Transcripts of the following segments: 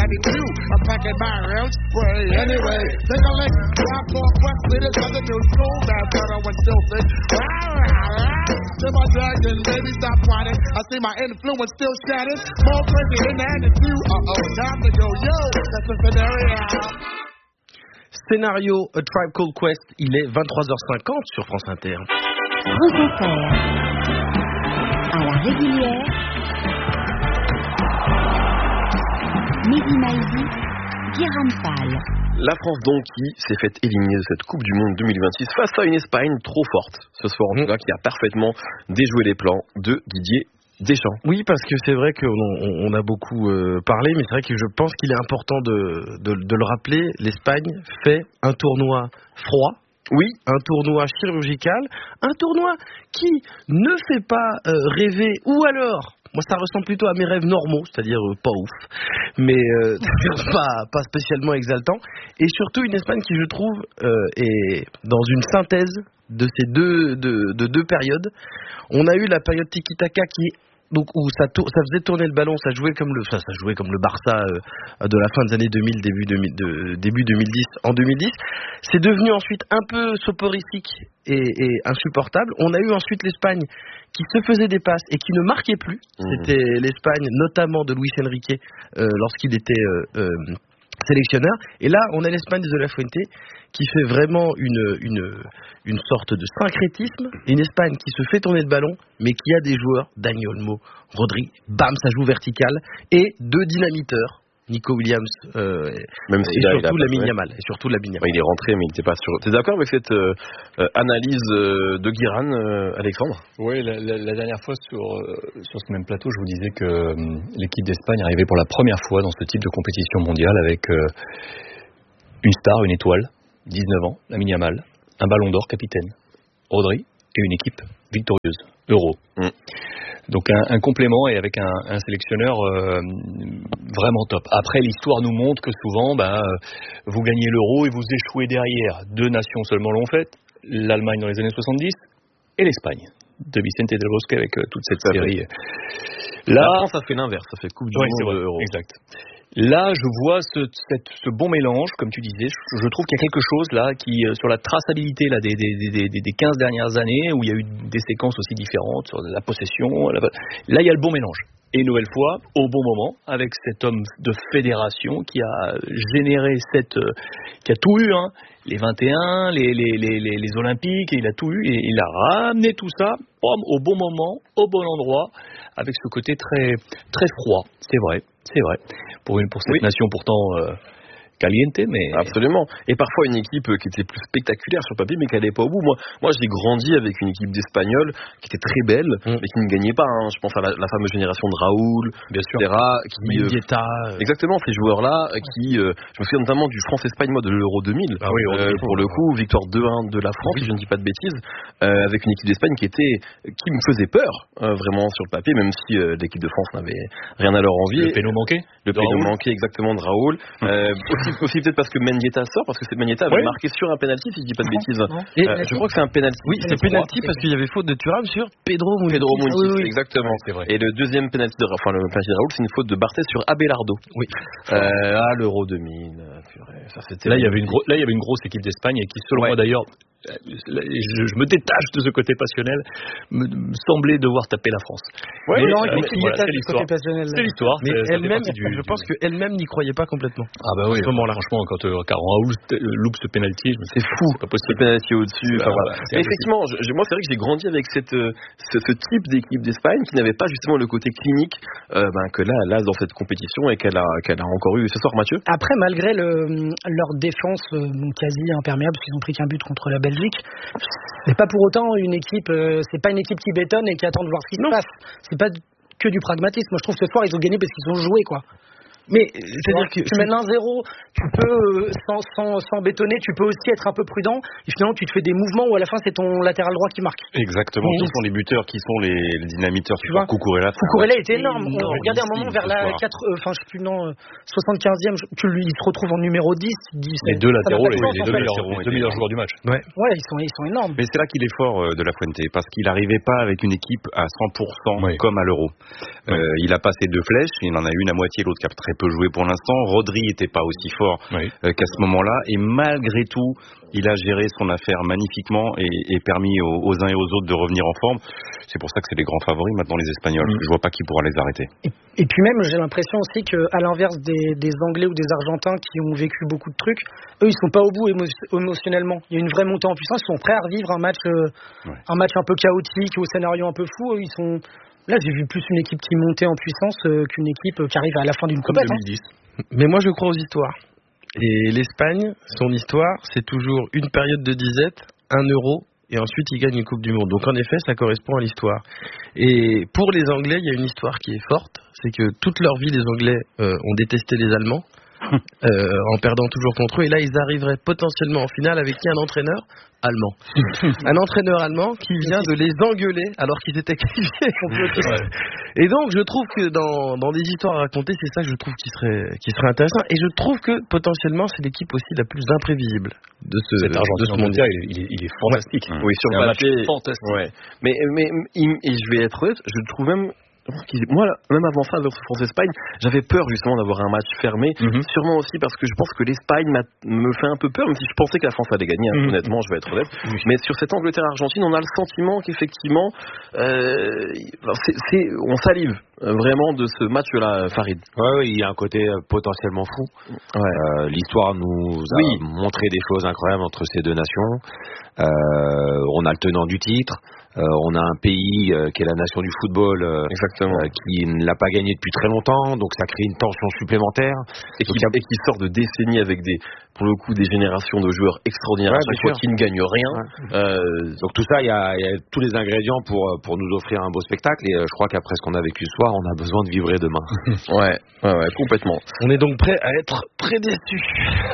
92. I'm packing my own spray anyway. Take a lick, drop Northwest leaders of the new school. That's what I was still think. To my dragon, baby, stop whining. I see my influence still shattered. More crazy than that is you. Time to go, yo. That's a scenario. Scénario A Tribe Called Quest, il est 23h50 sur France Inter. France Inter. À la régulière. Mehdi Maizi, Guérin Fall. La France donc qui s'est faite éliminer de cette Coupe du Monde 2026 face à une Espagne trop forte ce soir en tout cas, qui a parfaitement déjoué les plans de Didier Deschamps. Oui, parce que c'est vrai qu'on a beaucoup parlé, mais c'est vrai que je pense qu'il est important de le rappeler. L'Espagne fait un tournoi froid. Oui, un tournoi chirurgical, un tournoi qui ne fait pas rêver, ou alors, moi ça ressemble plutôt à mes rêves normaux, c'est-à-dire pas ouf, mais pas spécialement exaltant, et surtout une Espagne qui je trouve est dans une synthèse de ces deux périodes. On a eu la période tiki-taka donc où ça faisait tourner le ballon, ça jouait comme le Barça de la fin des années 2000, début 2010. En 2010, c'est devenu ensuite un peu soporifique et insupportable. On a eu ensuite l'Espagne qui se faisait des passes et qui ne marquait plus. C'était l'Espagne, notamment de Luis Enrique, lorsqu'il était sélectionneur. Et là, on a l'Espagne de La Fuente qui fait vraiment une sorte de syncrétisme. Une Espagne qui se fait tourner le ballon, mais qui a des joueurs, Dani Olmo, Rodri, bam, ça joue vertical, et deux dynamiteurs, Nico Williams Même si et surtout Lamine Yamal. Il est rentré, mais il n'était pas sûr. T'es d'accord avec cette analyse de Guiran, Alexandre? Oui, la dernière fois sur ce même plateau, je vous disais que l'équipe d'Espagne arrivait pour la première fois dans ce type de compétition mondiale avec une star, une étoile, 19 ans, Lamine Yamal, un ballon d'or capitaine, Rodri, et une équipe victorieuse, Euro. Donc un complément et avec un sélectionneur vraiment top. Après, l'histoire nous montre que souvent, vous gagnez l'Euro et vous échouez derrière. Deux nations seulement l'ont fait, l'Allemagne dans les années 70 et l'Espagne de Vicente del Bosque avec toute cette série. Là, la France a fait l'inverse, ça fait Coupe du Monde, Euro. Exact. Là, je vois ce bon mélange, comme tu disais. Je trouve qu'il y a quelque chose là qui, sur la traçabilité là, des 15 dernières années, où il y a eu des séquences aussi différentes sur la possession. Là, il y a le bon mélange. Et une nouvelle fois, au bon moment, avec cet homme de fédération qui a généré qui a tout eu, hein, les 21, les Olympiques, et il a tout eu, et il a ramené tout ça au bon moment, au bon endroit, avec ce côté très, très froid. C'est vrai. Pour cette nation pourtant caliente, mais... Absolument. Et parfois une équipe qui était plus spectaculaire sur le papier, mais qui n'allait pas au bout. Moi, j'ai grandi avec une équipe d'Espagnols qui était très belle, mais qui ne gagnait pas. Hein. Je pense à la fameuse génération de Raoul, bien sûr, etc. Mendieta. Exactement, ces joueurs-là qui... je me souviens notamment du France-Espagne, de l'Euro 2000. Pour le coup, victoire 2-1 de la France, si je ne dis pas de bêtises, avec une équipe d'Espagne qui me faisait peur, vraiment sur le papier, même si l'équipe de France n'avait rien à leur envier. Le péno manqué. Le péno manqué, exactement, de Raoul. Aussi peut-être parce que Mendieta sort, parce que Mendieta avait marqué sur un penalty, si je dis pas de bêtises. Et je crois que c'est un penalty. Oui, c'est penalty parce qu'il y avait faute de Thuram sur Pedro Muniz. Exactement. Ouais, et le deuxième penalty le penalty de Raoul, c'est une faute de Barthez sur Abelardo. Oui. L'Euro 2000. Ça, c'était là, il y avait une grosse équipe d'Espagne et qui, selon moi d'ailleurs, je me détache de ce côté passionnel, me semblait devoir taper la France. Ouais, mais non, c'est l'histoire. C'est l'histoire. Mais elle-même, je pense qu'elle-même n'y croyait pas complètement. Ah bah oui, franchement, quand Raoul loupe ce penalty, c'est fou. C'est pas possible. Le penalty au-dessus. Mais effectivement, moi c'est vrai que j'ai grandi avec ce type d'équipe d'Espagne qui n'avait pas justement le côté clinique que là dans cette compétition et qu'elle a encore eu ce soir, Mathieu. Après, malgré leur défense quasi imperméable, parce qu'ils ont pris qu'un but contre la Belgique, c'est pas pour autant une équipe, c'est pas une équipe qui bétonne et qui attend de voir ce qui se passe. C'est pas que du pragmatisme. Moi, je trouve que ce soir, ils ont gagné parce qu'ils ont joué, quoi. Mais c'est-à-dire que tu mènes 1-0, tu peux sans bétonner, tu peux aussi être un peu prudent. Et finalement, tu te fais des mouvements où à la fin c'est ton latéral droit qui marque. Exactement. Ce sont les buteurs qui sont les dynamiteurs. Tu vois, Coucourella était énorme. Regardez un moment vers la 75e, il se retrouve en numéro 10. Les deux latéraux, les deux meilleurs joueurs du match. Ouais, ils sont énormes. Mais c'est là qu'il est fort de La Fuente, parce qu'il n'arrivait pas avec une équipe à 100% comme à l'Euro. Il a passé deux flèches, il en a une à moitié, l'autre qui a très peu joué pour l'instant. Rodri n'était pas aussi fort qu'à ce moment-là. Et malgré tout, il a géré son affaire magnifiquement et permis aux uns et aux autres de revenir en forme. C'est pour ça que c'est les grands favoris maintenant, les Espagnols. Je vois pas qui pourra les arrêter. Et puis même, j'ai l'impression aussi qu'à l'inverse des Anglais ou des Argentins qui ont vécu beaucoup de trucs, eux, ils sont pas au bout émotionnellement. Il y a une vraie montée en puissance. Ils sont prêts à revivre un match un peu chaotique, au scénario un peu fou. Ils sont... Là, j'ai vu plus une équipe qui montait en puissance qu'une équipe qui arrive à la fin d'une compétition. Mais moi, je crois aux histoires. Et l'Espagne, son histoire, c'est toujours une période de disette, 1 euro, et ensuite ils gagnent une Coupe du Monde. Donc en effet, ça correspond à l'histoire. Et pour les Anglais, il y a une histoire qui est forte, c'est que toute leur vie, les Anglais ont détesté les Allemands, en perdant toujours contre eux. Et là, ils arriveraient potentiellement en finale avec qui? Un entraîneur allemand. Un entraîneur allemand qui vient de les engueuler alors qu'ils étaient qualifiés. Et donc, je trouve que dans des histoires à raconter, c'est ça que je trouve qui serait intéressant. Et je trouve que potentiellement, c'est l'équipe aussi la plus imprévisible de ce mondial. Il est fantastique. Oui, sur le papier, fantastique. Ouais. Mais je vais être honnête, je trouve même. Moi, même avant ça, avec France-Espagne, j'avais peur justement d'avoir un match fermé. Sûrement aussi parce que je pense que l'Espagne me fait un peu peur, même si je pensais que la France allait gagner. Honnêtement, je vais être honnête. Mais sur cette Angleterre-Argentine, on a le sentiment qu'effectivement, on salive vraiment de ce match-là, Farid. Oui, il y a un côté potentiellement fou. L'histoire nous a montré des choses incroyables entre ces deux nations. On a le tenant du titre. On a un pays qui est la nation du football qui ne l'a pas gagné depuis très longtemps, donc ça crée une tension supplémentaire et qui sort de décennies avec pour le coup des générations de joueurs extraordinaires à chaque fois qui ne gagnent rien. Donc tout ça, il y a tous les ingrédients pour nous offrir un beau spectacle, et je crois qu'après ce qu'on a vécu ce soir, on a besoin de vibrer demain. Ouais, complètement. On est donc prêt à être très déçus.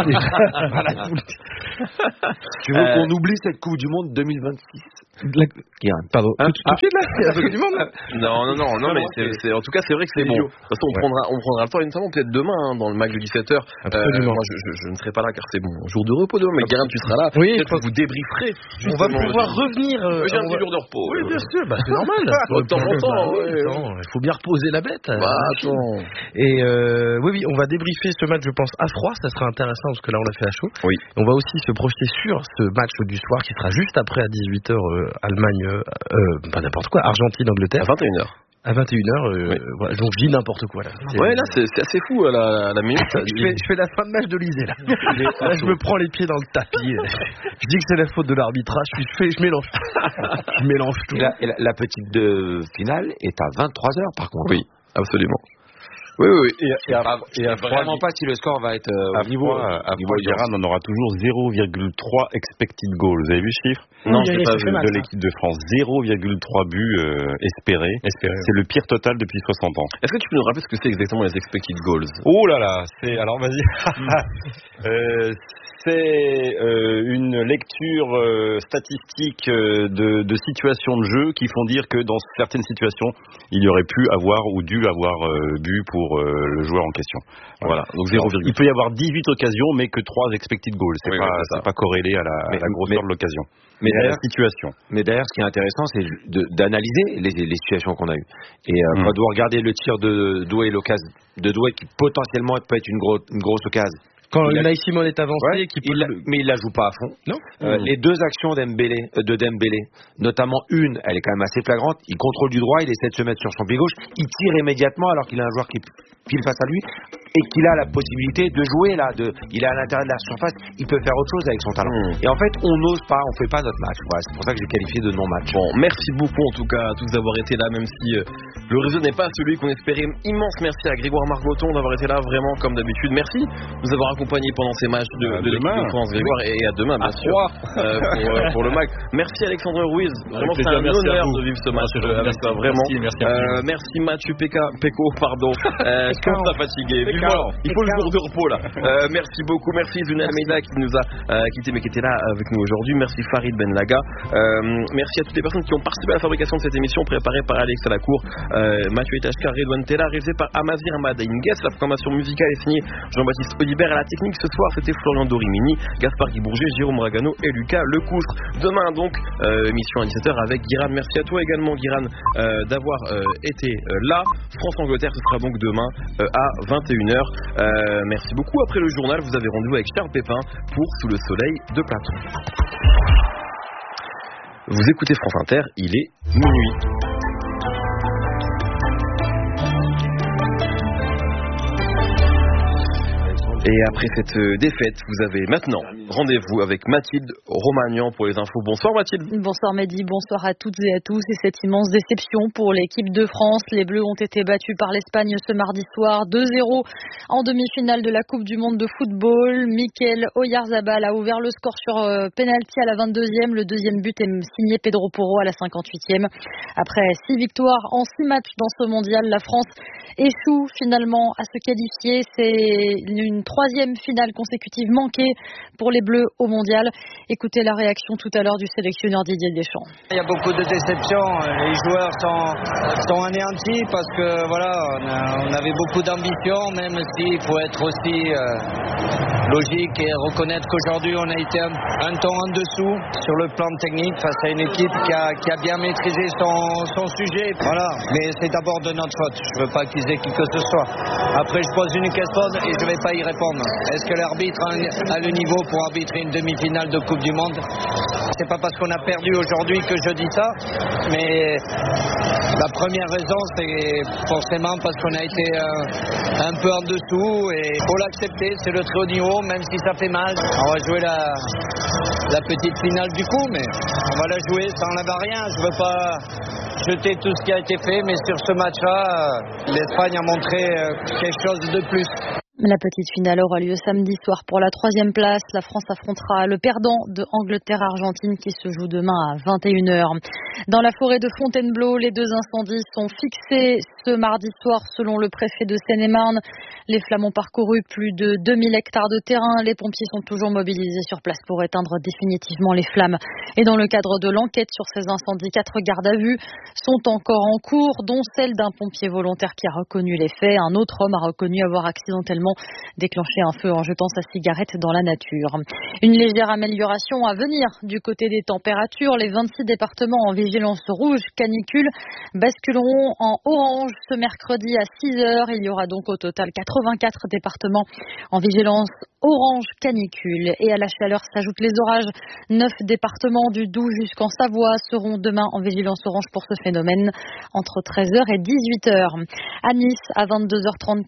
Tu veux qu'on oublie cette Coupe du Monde 2026? Pardon. Tout de suite là, c'est la Coupe du Monde là. Non, mais c'est en tout cas c'est vrai que c'est bon. De toute façon, on prendra le temps, et notamment peut-être demain dans le match de 17h. Moi, je ne serai pas là car c'est bon jour de repos demain. Mais Guérin, tu seras là. Oui, peut-être que vous débrieferez. On va pouvoir revenir. J'ai un petit jour de repos. Oui, bien sûr. C'est normal. De temps en temps. Il faut bien reposer la bête. Attends. Et oui, on va débriefer ce match, je pense, à froid. Ça sera intéressant parce que là, on l'a fait à chaud. Oui. On va aussi se projeter sur ce match du soir qui sera juste après à 18h Allemagne, pas n'importe quoi, Argentine-Angleterre. À 21h. À 21h, voilà, donc je dis n'importe quoi là. Là c'est assez fou à la minute. Je fais la fin de match de l'Elysée là. Là je me prends les pieds dans le tapis. Je dis que c'est la faute de l'arbitrage, je mélange. Je mélange tout. Et la petite finale est à 23h par contre. Oui, absolument. Oui. Et vraiment pas si le score va être au niveau. À Guérin, on aura toujours 0,3 expected goals. Vous avez vu ce chiffre? Non, je n'ai pas vu. De l'équipe de France, 0,3 buts espérés. C'est le pire total depuis 60 ans. Est-ce que tu peux nous rappeler ce que c'est exactement les expected goals? Oh là là, alors vas-y. C'est une lecture statistique de situations de jeu qui font dire que dans certaines situations, il y aurait pu avoir ou dû avoir but pour le joueur en question. Voilà. Donc 0, il peut y avoir 18 occasions, mais que 3 expected goals. C'est pas corrélé à la grosseur de l'occasion. Mais derrière, la situation. Mais derrière, ce qui est intéressant, c'est d'analyser les situations qu'on a eues. Et quand on doit regarder le tir de Doué, l'occasion de Doué qui potentiellement peut être une grosse occasion. Quand Unai Simon est avancé, mais il la joue pas à fond. Non. Les deux actions de Dembélé, notamment une, elle est quand même assez flagrante. Il contrôle du droit, il essaie de se mettre sur son pied gauche, il tire immédiatement alors qu'il a un joueur qui pile face à lui et qu'il a la possibilité de jouer là. Il est à l'intérieur de la surface, il peut faire autre chose avec son talent. Et en fait, on n'ose pas, on fait pas notre match. Voilà, c'est pour ça que j'ai qualifié de non-match. Bon, merci beaucoup en tout cas à tous d'avoir été là, même si le réseau n'est pas celui qu'on espérait. Immense merci à Grégoire Margoton d'avoir été là vraiment comme d'habitude. Merci de nous avoir accompagnés pendant ces matchs de l'équipe de France, Grégoire, et à demain bien sûr pour le match. Merci Alexandre Ruiz, vraiment c'est un honneur de vivre ce match avec toi, vraiment. Merci Mathieu Péco, pardon. Je commence à fatiguer. Il faut le jour de repos là. Merci beaucoup, merci Zunel Almeida qui nous a quitté mais qui était là avec nous aujourd'hui. Merci Farid Benlaga. Merci à toutes les personnes qui ont participé à la fabrication de cette émission préparée par Alex Alacour, Mathieu Itachka, Redouane Tella, réalisée par Amazir Ahmad Ingues. La programmation musicale est signée Jean-Baptiste Audibert. À la technique ce soir, c'était Florian Dorimini, Gaspard Guy-Bourget, Jérôme Ragano et Lucas Lecoustre. Demain donc, émission à 17h avec Guiran. Merci à toi également Guiran d'avoir été là. France-Angleterre, ce sera donc demain à 21h. Merci beaucoup. Après le journal, vous avez rendez-vous avec Charles Pépin pour Sous le soleil de Platon. Vous écoutez France Inter, il est minuit. Et après cette défaite, vous avez maintenant rendez-vous avec Mathilde Romagnan pour les infos. Bonsoir Mathilde. Bonsoir Mehdi, bonsoir à toutes et à tous. Et cette immense déception pour l'équipe de France. Les Bleus ont été battus par l'Espagne ce mardi soir 2-0 en demi-finale de la Coupe du Monde de football. Mikel Oyarzabal a ouvert le score sur penalty à la 22e. Le deuxième but est signé Pedro Porro à la 58e. Après 6 victoires en 6 matchs dans ce mondial, la France échoue finalement à se qualifier. C'est une 3e finale consécutive manquée pour les Bleus au mondial. Écoutez la réaction tout à l'heure du sélectionneur Didier Deschamps. Il y a beaucoup de déceptions. Les joueurs sont anéantis parce que voilà, on avait beaucoup d'ambition, même s'il faut être aussi logique et reconnaître qu'aujourd'hui on a été un ton en dessous sur le plan technique face à une équipe qui a bien maîtrisé son sujet. Voilà, mais c'est d'abord de notre faute. Je ne veux pas accuser qui que ce soit. Après, je pose une question et je ne vais pas y répondre. Est-ce que l'arbitre a le niveau pour arbitrer une demi-finale de Coupe du Monde? C'est pas parce qu'on a perdu aujourd'hui que je dis ça, mais la première raison c'est forcément parce qu'on a été un peu en dessous et il faut l'accepter, c'est le très haut niveau, même si ça fait mal. On va jouer la petite finale du coup, mais on va la jouer, ça n'enlève rien. Je veux pas jeter tout ce qui a été fait, mais sur ce match-là, l'Espagne a montré quelque chose de plus. La petite finale aura lieu samedi soir pour la 3e place. La France affrontera le perdant de Angleterre-Argentine qui se joue demain à 21h. Dans la forêt de Fontainebleau, les 2 incendies sont fixés ce mardi soir selon le préfet de Seine-et-Marne. Les flammes ont parcouru plus de 2000 hectares de terrain. Les pompiers sont toujours mobilisés sur place pour éteindre définitivement les flammes. Et dans le cadre de l'enquête sur ces incendies, 4 gardes à vue sont encore en cours, dont celle d'un pompier volontaire qui a reconnu les faits. Un autre homme a reconnu avoir accidentellement déclenché un feu en jetant sa cigarette dans la nature. Une légère amélioration à venir du côté des températures. Les 26 départements en vigilance rouge canicule basculeront en orange ce mercredi à 6h. Il y aura donc au total 84 départements en vigilance orange canicule. Et à la chaleur s'ajoutent les orages. 9 départements du Doubs jusqu'en Savoie seront demain en vigilance orange pour ce phénomène entre 13h et 18h. À Nice, à 22h34,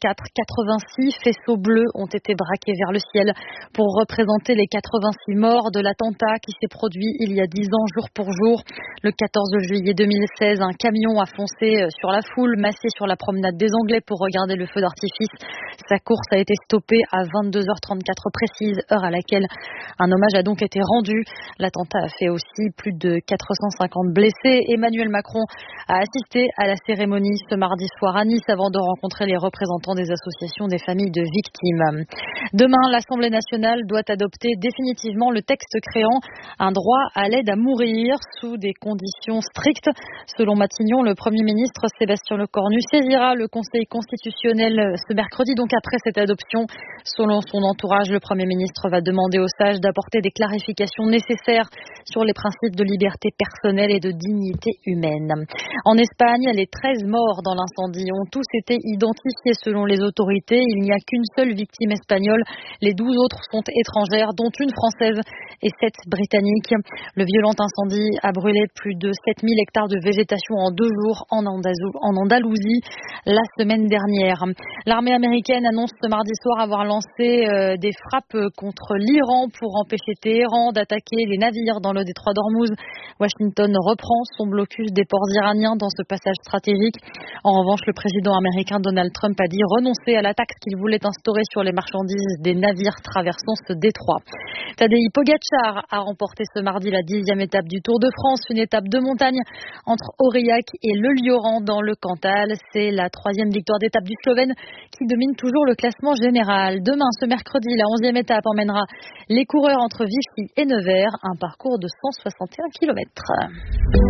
86 faisceaux bleus ont été braqués vers le ciel pour représenter les 86 morts de l'attentat qui s'est produit il y a 10 ans jour pour jour. Le 14 juillet 2016, un camion a foncé sur la foule massée sur la promenade des Anglais pour regarder le feu d'artifice. Sa course a été stoppée à 22h34 précise, heure à laquelle un hommage a donc été rendu. L'attentat a fait aussi plus de 450 blessés. Emmanuel Macron a assisté à la cérémonie ce mardi soir à Nice avant de rencontrer les représentants des associations des familles de victimes. Demain, l'Assemblée nationale doit adopter définitivement le texte créant un droit à l'aide à mourir sous des conditions strictes. Selon Matignon, le Premier ministre Sébastien Lecornu saisira le Conseil constitutionnel ce mercredi, donc après cette adoption. Selon son entourage, le Premier ministre va demander aux sages d'apporter des clarifications nécessaires sur les principes de liberté personnelle et de dignité humaine. En Espagne, les 13 morts dans l'incendie ont tous été identifiés selon les autorités. Il n'y a qu'une seule victime espagnole. Les 12 autres sont étrangères, dont une française et 7 britanniques. Le violent incendie a brûlé plus de 7000 hectares de végétation en 2 jours en Andalousie la semaine dernière. L'armée américaine annonce ce mardi soir avoir lancé des frappes contre l'Iran pour empêcher Téhéran d'attaquer les navires dans le détroit d'Ormuz. Washington reprend son blocus des ports iraniens dans ce passage stratégique. En revanche, le président américain Donald Trump a dit renoncer à la taxe qu'il voulait instaurer sur les marchandises des navires traversant ce détroit. Tadej Pogačar a remporté ce mardi la 10e étape du Tour de France, une étape de montagne entre Aurillac et Le Lioran dans le Cantal. C'est la 3e victoire d'étape du Slovène qui domine toujours le classement général. Demain, ce mercredi, la 11e étape emmènera les coureurs entre Vichy et Nevers, un parcours de 161 km.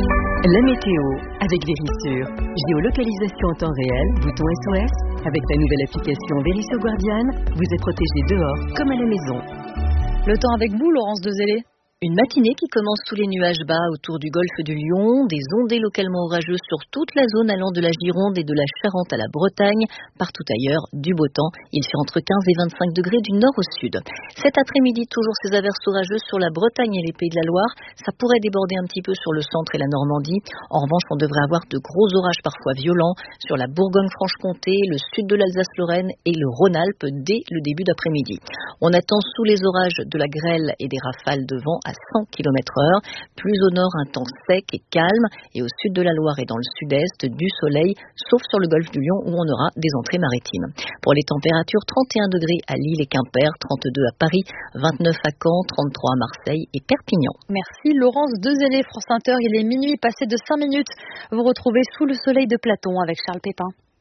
La météo avec Vérissure. Géolocalisation en temps réel, bouton SOS. Avec la nouvelle application Vérissure Guardian, vous êtes protégé dehors comme à la maison. Le temps avec vous, Laurence Dezellé. Une matinée qui commence sous les nuages bas autour du golfe de Lyon, des ondées localement orageuses sur toute la zone allant de la Gironde et de la Charente à la Bretagne. Partout ailleurs, du beau temps. Il fait entre 15 et 25 degrés du nord au sud. Cet après-midi, toujours ces averses orageuses sur la Bretagne et les Pays de la Loire. Ça pourrait déborder un petit peu sur le centre et la Normandie. En revanche, on devrait avoir de gros orages parfois violents sur la Bourgogne-Franche-Comté, le sud de l'Alsace-Lorraine et le Rhône-Alpes dès le début d'après-midi. On attend sous les orages de la grêle et des rafales de vent à 100 km/h. Plus au nord, un temps sec et calme. Et au sud de la Loire et dans le sud-est, du soleil, sauf sur le golfe du Lion où on aura des entrées maritimes. Pour les températures, 31 degrés à Lille et Quimper, 32 à Paris, 29 à Caen, 33 à Marseille et Perpignan. Merci Laurence Dezellé, France Inter. Il est minuit passé de 5 minutes. Vous retrouvez Sous le soleil de Platon avec Charles Pépin.